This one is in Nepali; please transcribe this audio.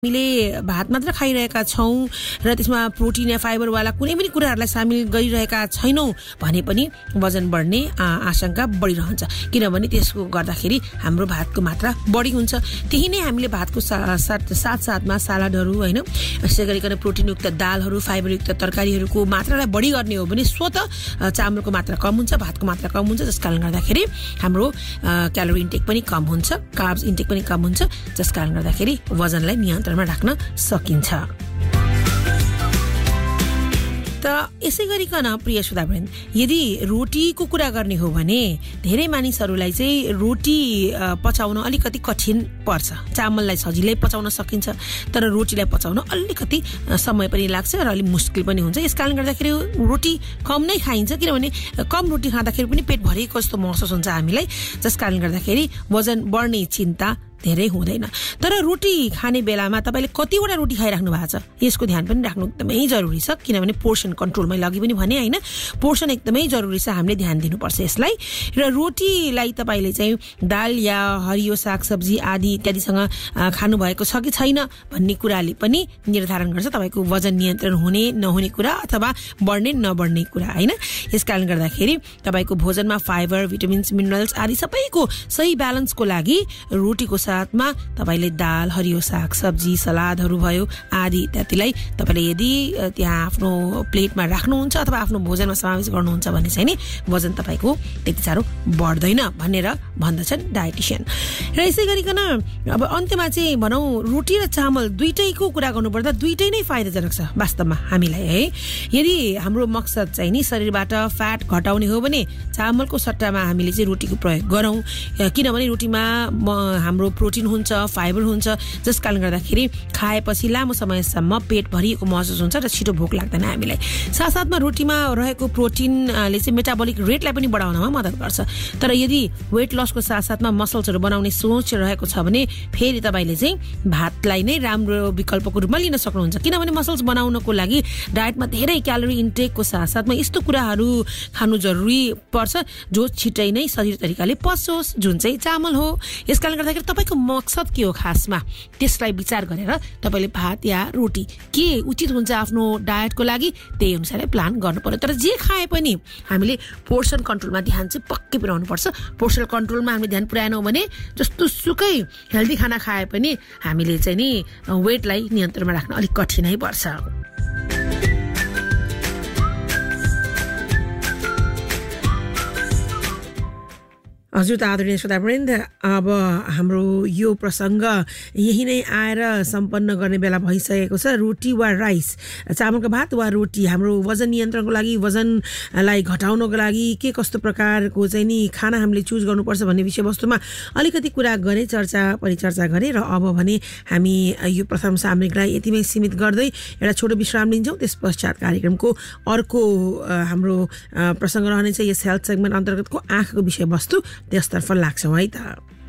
हामीले भात मात्र खाइरहेका छौं र त्यसमा प्रोटिन या फाइबर वाला कुनै पनि कुराहरूलाई सामेल गरिरहेका छैनौं भने पनि वजन बढ्ने आशंका बढिरहन्छ किनभने त्यसको गर्दाखेरि हाम्रो भातको मात्रा बढी हुन्छ। त्यही नै हामीले भातको साथमा सलाडहरू हैन यसै गरिकन प्रोटिनयुक्त दालहरू फाइबरयुक्त तरकारीहरूको मात्रालाई बढी गर्ने हो भने स्वतः चामलको मात्रा कम हुन्छ भातको मात्रा कम हुन्छ जसकारण गर्दाखेरि हाम्रो क्यालोरी इन्टेक पनि कम हुन्छ कार्ब्स इन्टेक पनि कम हुन्छ जसकारण गर्दाखेरि वजनलाई नियन्त्रणमा राख्न सकिन्छ। त यसै गरिकन प्रिय श्रोतावृन्द यदि रोटीको कुरा गर्ने हो भने धेरै मानिसहरूलाई चाहिँ रोटी पचाउन अलिकति कठिन पर्छ। चामललाई सजिलै पचाउन सकिन्छ तर रोटीलाई पचाउन अलिकति समय पनि लाग्छ र अलि मुस्किल पनि हुन्छ। यसकारण गर्दाखेरि रोटी कम नै खाइन्छ किनभने कम रोटी खाँदाखेरि पनि पेट भरिएको जस्तो महसुस हुन्छ हामीलाई जसकारण गर्दाखेरि वजन बढ्ने चिन्ता धेरै हुँदैन। तर रोटी खाने बेलामा तपाईले कतिवटा रोटी खाइराख्नु भएको छ यसको ध्यान पनि राख्नु एकदमै जरुरी छ किनभने पोर्सन कन्ट्रोलमै लागि पनि भने हैन पोर्सन एकदमै जरुरी छ हामीले ध्यान दिनुपर्छ यसलाई। र रोटीलाई तपाईले चाहिँ दाल या हरियो सागसब्जी आदि इत्यादिसँग खानु भएको छ कि छैन भन्ने कुराले पनि निर्धारण गर्छ तपाईको वजन नियन्त्रण हुने नहुने कुरा अथवा बढ्ने नबढ्ने कुरा हैन। यसकारण गर्दाखेरि तपाईको भोजनमा फाइबर भिटामिन्स मिनरल्स आदि सबैको सही ब्यालेन्सको लागि रोटीको साथमा तपाईले दाल हरियो साग सब्जी सलादहरू भयो आदि इत्यादिलाई तपाईले यदि त्यहाँ आफ्नो प्लेटमा राख्नुहुन्छ अथवा आफ्नो भोजनमा समावेश गर्नुहुन्छ भने चाहिँ नि वजन तपाईको त्यति साह्रो बढ्दैन भनेर भन्दछन् डायटिशियन। र यसै गरिकन अब अन्त्यमा चाहिँ भनौं रोटी र चामल दुईटैको कुरा गर्नुपर्दा दुईटै नै फाइदाजनक छ वास्तवमा हामीलाई है। यदि हाम्रो मकसद चाहिँ नि शरीरबाट फ्याट घटाउने हो भने चामलको सट्टामा हामीले चाहिँ रोटीको प्रयोग गरौं किनभने रोटीमा हाम्रो प्रोटिन हुन्छ फाइबर हुन्छ जसकारण गर्दाखेरि खाएपछि लामो समयसम्म पेट भरिएको महसुस हुन्छ र छिटो भोक लाग्दैन हामीलाई। साथसाथमा रोटीमा रहेको प्रोटिनले चाहिँ मेटाबोलिक रेटलाई पनि बढाउनमा मद्दत गर्छ। तर यदि वेट लसको साथसाथमा मसल्सहरू बनाउने सोच रहेको छ भने फेरि तपाईले चाहिँ भातलाई नै राम्रो विकल्पको रूपमा लिन सक्नुहुन्छ किनभने मसल्स बनाउनको लागि डायटमा धेरै क्यालोरी इन्टेकको साथसाथमा यस्तो कुराहरू खानु जरुरी पर्छ जो छिटै नै सजिलो तरिकाले पचोस् जुन चाहिँ चामल हो। यसकारण गर्दाखेरि तपाईको मकसद के हो खासमा त्यसलाई विचार गरेर तपाईले भात या रोटी के उचित हुन्छ आफ्नो डायटको लागि त्यही अनुसारले प्लान गर्नुपर्यो। तर जे खाए पनि हामीले पोर्सन कन्ट्रोलमा ध्यान चाहिँ पक्कै पुर्याउनु पर्छ। पोर्सन कन्ट्रोलमा हामीले ध्यान पुर्याएनौं भने जस्तो सुकै हेल्दी खाना खाए पनि हामीले चाहिँ नि वेटलाई नियन्त्रणमा राख्न अलिक कठिनै पर्छ। हजुर त आदरणीय श्रोतावृन्द अब हाम्रो यो प्रसंग यही नै आएर सम्पन्न गर्ने बेला भइसकेको छ। रोटी वा राइस चामलको भात वा रोटी हाम्रो वजन नियन्त्रणको लागि वजनलाई घटाउनको लागि के कस्तो प्रकारको चाहिँ नि खाना हामीले चुज गर्नुपर्छ भन्ने विषयवस्तुमा अलिकति कुरा गरे परिचर्चा गरे र अब भने हामी यो प्रथम सामग्रीलाई यतिमै सीमित गर्दै एउटा छोटो विश्राम लिन्छौं। त्यस पश्चात कार्यक्रमको अर्को हाम्रो प्रसंग रहनेछ यस हेल्थ सेगमेन्ट अन्तर्गतको आँखाको विषयवस्तु त्यसतर्फ लाग्छौं है त।